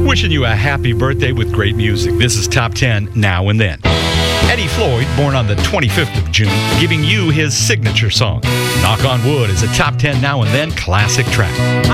Wishing you a happy birthday with great music. This is Top 10 Now and Then. Eddie Floyd, born on the 25th of June, giving you his signature song. Knock on Wood is a Top 10 Now and Then classic track.